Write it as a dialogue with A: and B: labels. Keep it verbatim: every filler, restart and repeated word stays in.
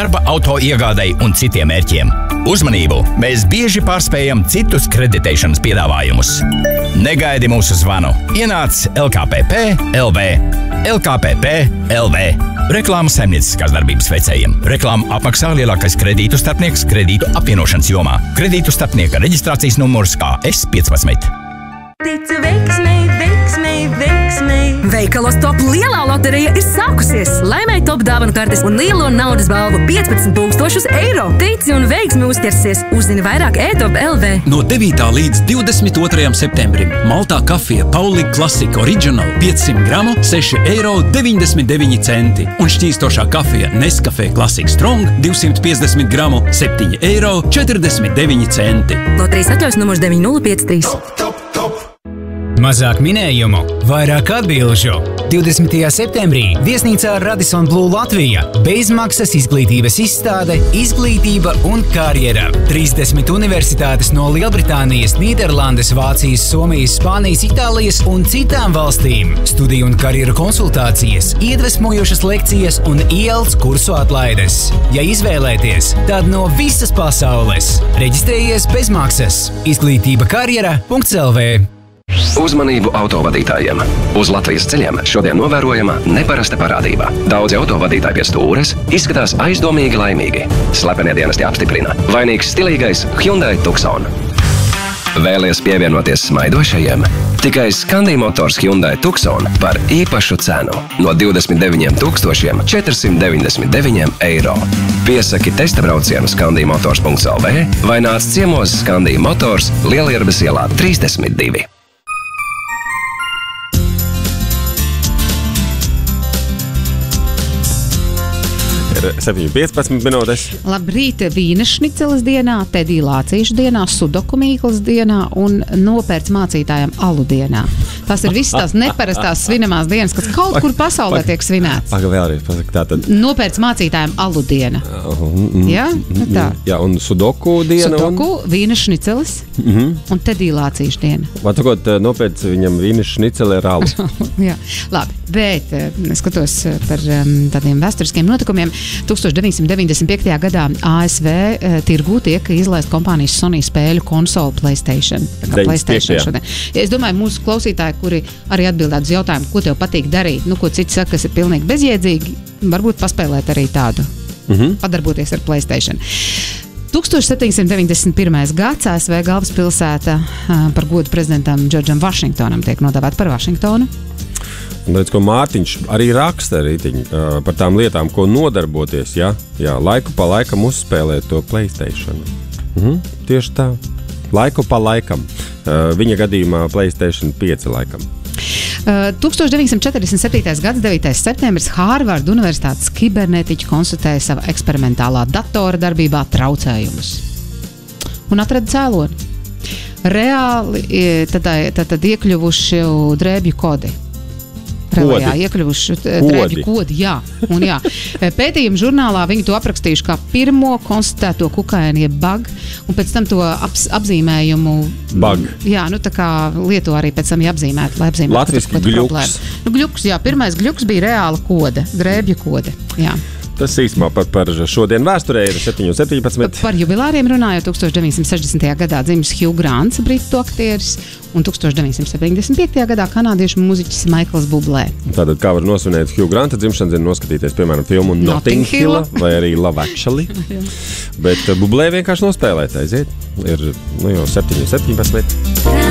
A: darba, auto iegādei un citiem mērķiem. Uzmanību! Mēs bieži pārspējam citus kreditēšanas piedāvājumus. Negaidi mūsu zvanu. Ienāc L K P P L V. L K P P L V. Reklāma saimnieciskās darbības veicējiem. Reklāmu apmaksā lielākais kredītu starpnieks kredītu apvienošanas jomā. Kredītu starpnieka reģistrācijas numurs K S piecpadsmit.
B: Ticu veiksmei, veiksmei, veiksmei.
C: Veikalos Top lielā loterija ir sākusies. Laimēji Top dāvanu kartes un lielo naudas balvu piecpadsmit tūkstošus eiro. Tici un veiksmi uzķersies. Uzzini vairāk e top L V.
D: No devītā līdz divdesmit otrajam septembrim Maltā kafija Pauli Classic Original piecsimt gramu seši eiro deviņdesmit deviņi centi. Un šķīstošā kafija Nescafe Classic Strong divsimt piecdesmit gramu septiņi eiro četrdesmit deviņi centi.
C: Loterijas atļaujas numurs deviņi nulle pieci trīs.
E: Mazāk minējumu, vairāk atbilžu. divdesmitajā septembrī viesnīcā Radisson Blu Latvija bezmaksas izglītības izstāde Izglītība un karjera. trīsdesmit universitātes no Lielbritānijas, Nīderlandes, Vācijas, Somijas, Spānijas, Itālijas un citām valstīm. Studiju un karjeru konsultācijas, iedvesmojošas lekcijas un I E L T S kursu atlaides. Ja izvēlēties, tad no visas pasaules. Reģistrējies bezmaksas. Izglītība karjera punkts L V.
F: Uzmanību autovadītājiem! Uz Latvijas ceļiem šodien novērojama neparasta parādība. Daudzi autovadītāji pie stūres izskatās aizdomīgi laimīgi. Slepenie dienesti apstiprina. Vainīgs stilīgais Hyundai Tucson. Vēlies pievienoties smaidošajiem? Tikai Scandi Motors Hyundai Tucson par īpašu cenu no divdesmit deviņiem tūkstošiem četrsimt deviņdesmit deviņiem eiro. Piesaki testa braucienu Scandi Motors punkts L V vai nāc ciemos Scandi Motors Lielierbes ielā trīsdesmit divi.
G: septiņi piecpadsmit minūtes.
H: Labrīt, vīnes šniceles dienā, Tedija Lācīša dienā, Sudoku Mīklas dienā un nopērts mācītājiem alu dienā. Tas ir visas tās neparastās svinamās dienas, kas kaut kur pasaulē tiek svinēts.
G: Paga vēlreiz pasaka, tā tad.
H: Nopērts mācītājiem alu diena. Jā, tā.
G: Jā, un Sudoku diena.
H: Sudoku, vīnes šniceles un Tedija Lācīša diena.
G: Man sakot, nopērts viņam vīnes šnicele ar alu.
H: Jā, labi, bet es skatos par tādiem vēsturiskiem notikumiem. tūkstoš deviņsimt deviņdesmit piektajā gadā A S V tirgū tiek izlaist kompānijas Sony spēļu konsoli PlayStation. PlayStation šodien. Es domāju, mūsu klausītāji, kuri arī atbildētu uz jautājumu, ko tev patīk darīt, nu, ko citi saka, kas ir pilnīgi bezjēdzīgi, varbūt paspēlēt arī tādu, mm-hmm. padarboties ar PlayStation. tūkstoš septiņsimt deviņdesmit pirmais gads A S V galvaspilsēta par godu prezidentam Džordžam Vašingtonam tiek nodēvēta par Vašingtonu.
G: Un redz, ko Mārtiņš arī raksta rītiņ, uh, par tām lietām, ko nodarboties, ja? Jā, laiku pa laikam uzspēlēt to PlayStation. Mhm, tieši tā. Laiku pa laikam. Uh, viņa gadījumā PlayStation pieci laikam.
H: Uh, tūkstoš deviņsimt četrdesmit septītais gads, devītais septembris, Hārvarda Universitātes kibernetiķi konstatēja sava eksperimentālā datora darbībā traucējumus. Un atrada cēloni. Reāli tad, tad, tad iekļuvuši drēbju kodi. Relajā, iekļuvuši drēbju kodi, jā. Un jā. Pētījuma žurnālā viņi to aprakstījuši kā pirmo konstatēto kukaini, jeb bug, un pēc tam to aps, apzīmējumu
G: bug.
H: Jā, nu tā kā lieto arī pēc tam jāapzīmēt, lai apzīmētu.
G: Latviski gļuks.
H: Nu, gļuks, jā, pirmais gļuks bija reāla koda, drēbju kode, jā.
G: Tas īsumā par, par šodien vēsturē ir septiņi septiņpadsmit.
H: Par jubilāriem runājot, tūkstoš deviņsimt sešdesmitajā gadā dzimis Hugh Grants, britu aktieris, un tūkstoš deviņsimt septiņdesmit piektajā gadā kanādiešu mūziķis Maikls Bublé. Tātad,
G: kā var nosvinēt Hugh Granta dzimšanas dienu, noskatīties, piemēram, filmu Notting Hill vai arī Love Actually. Bet Bublé vienkārši nospēlēt, aiziet. Ir nu, jau septiņi septiņpadsmit.